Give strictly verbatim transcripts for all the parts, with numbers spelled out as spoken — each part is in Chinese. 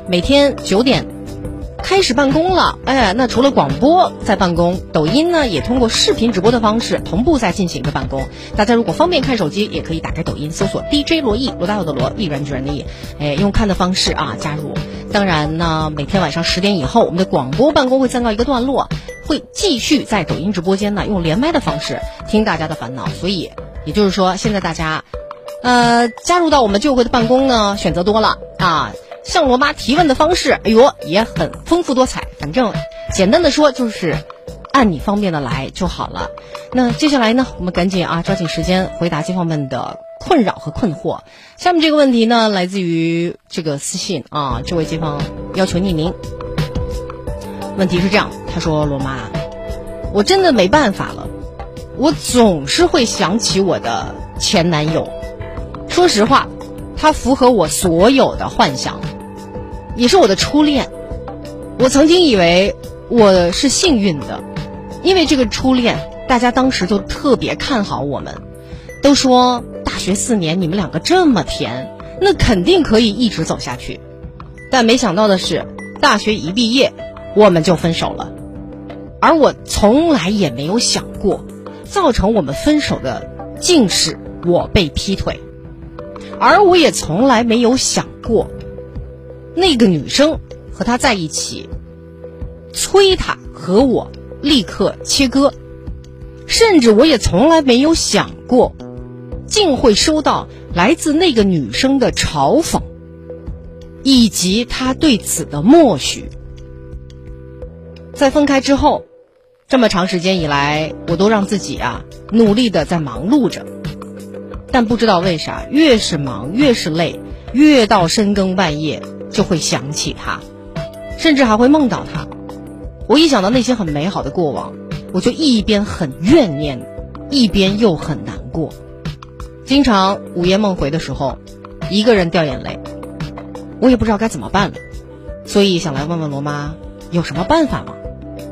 每天九点开始办公了，哎，那除了广播在办公，抖音呢也通过视频直播的方式同步在进行着办公。大家如果方便看手机，也可以打开抖音搜索 D J 罗毅，罗大佑的罗，毅然决然的毅，哎，用看的方式啊加入。当然呢，每天晚上十点以后，我们的广播办公会暂告一个段落，会继续在抖音直播间呢用连麦的方式听大家的烦恼。所以也就是说，现在大家呃加入到我们就会的办公呢，选择多了啊。向罗妈提问的方式，哎呦，也很丰富多彩。反正简单的说，就是按你方便的来就好了。那接下来呢，我们赶紧啊，抓紧时间回答街坊们的困扰和困惑。下面这个问题呢，来自于这个私信啊，这位街坊要求匿名。问题是这样，他说：罗妈，我真的没办法了，我总是会想起我的前男友。说实话，他符合我所有的幻想，也是我的初恋。我曾经以为我是幸运的，因为这个初恋，大家当时就特别看好我们，都说大学四年你们两个这么甜，那肯定可以一直走下去。但没想到的是，大学一毕业我们就分手了。而我从来也没有想过，造成我们分手的竟是我被劈腿。而我也从来没有想过，那个女生和他在一起，催他和我立刻切割。甚至我也从来没有想过，竟会收到来自那个女生的嘲讽，以及他对此的默许。在分开之后，这么长时间以来，我都让自己啊努力的在忙碌着。但不知道为啥，越是忙越是累，越到深更半夜就会想起他，甚至还会梦到他。我一想到那些很美好的过往，我就一边很怨念，一边又很难过。经常午夜梦回的时候，一个人掉眼泪，我也不知道该怎么办了，所以想来问问罗妈有什么办法吗？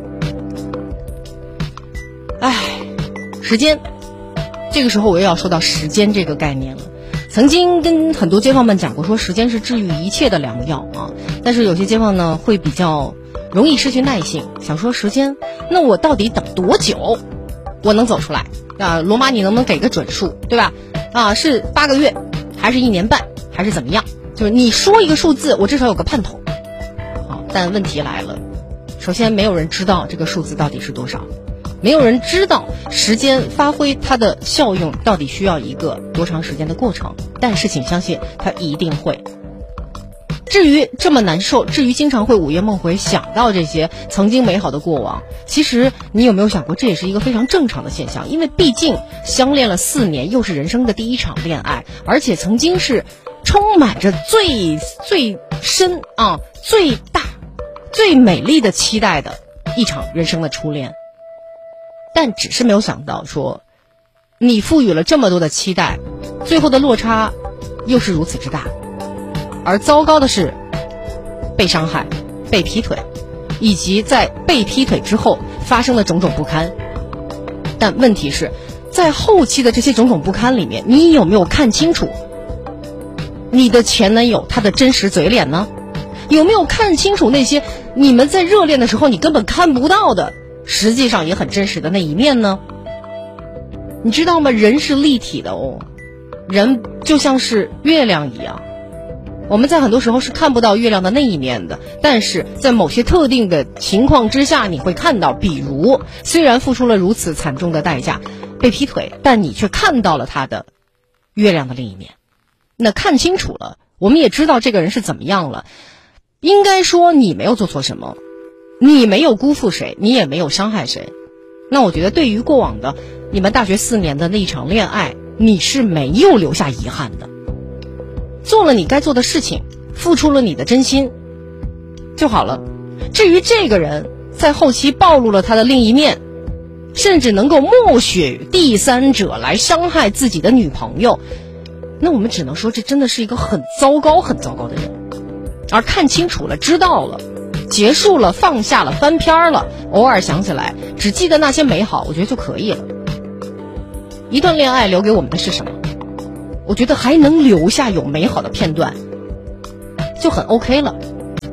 唉，时间，这个时候我又要说到时间这个概念了。曾经跟很多街坊们讲过，说时间是治愈一切的良药啊。但是有些街坊呢会比较容易失去耐性，想说时间，那我到底等多久我能走出来啊？罗妈你能不能给个准数，对吧？啊，是八个月还是一年半还是怎么样？就是你说一个数字，我至少有个盼头。好，但问题来了，首先没有人知道这个数字到底是多少。没有人知道时间发挥它的效用到底需要一个多长时间的过程，但是请相信它一定会。至于这么难受，至于经常会午夜梦回想到这些曾经美好的过往，其实你有没有想过，这也是一个非常正常的现象。因为毕竟相恋了四年，又是人生的第一场恋爱，而且曾经是充满着最最深啊最大最美丽的期待的一场人生的初恋。但只是没有想到说，你赋予了这么多的期待，最后的落差又是如此之大。而糟糕的是，被伤害、被劈腿，以及在被劈腿之后发生的种种不堪。但问题是，在后期的这些种种不堪里面，你有没有看清楚你的前男友他的真实嘴脸呢？有没有看清楚那些你们在热恋的时候你根本看不到的，实际上也很真实的那一面呢？你知道吗？人是立体的哦，人就像是月亮一样，我们在很多时候是看不到月亮的那一面的，但是在某些特定的情况之下你会看到。比如虽然付出了如此惨重的代价，被劈腿，但你却看到了他的月亮的另一面。那看清楚了，我们也知道这个人是怎么样了。应该说你没有做错什么，你没有辜负谁，你也没有伤害谁。那我觉得对于过往的你们大学四年的那一场恋爱，你是没有留下遗憾的，做了你该做的事情，付出了你的真心就好了。至于这个人在后期暴露了他的另一面，甚至能够默许第三者来伤害自己的女朋友，那我们只能说这真的是一个很糟糕很糟糕的人。而看清楚了，知道了，结束了，放下了，翻篇了，偶尔想起来只记得那些美好，我觉得就可以了。一段恋爱留给我们的是什么？我觉得还能留下有美好的片段就很 OK 了。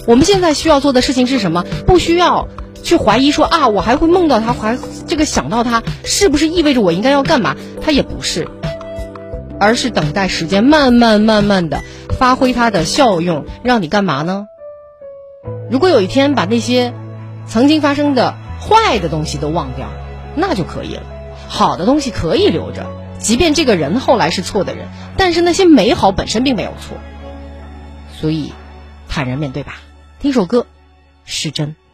我们现在需要做的事情是什么？不需要去怀疑说啊，我还会梦到他，还这个想到他，是不是意味着我应该要干嘛？他也不是，而是等待时间慢慢慢慢的发挥它的效用，让你干嘛呢？如果有一天把那些曾经发生的坏的东西都忘掉，那就可以了。好的东西可以留着，即便这个人后来是错的人，但是那些美好本身并没有错。所以坦然面对吧。听首歌，失真。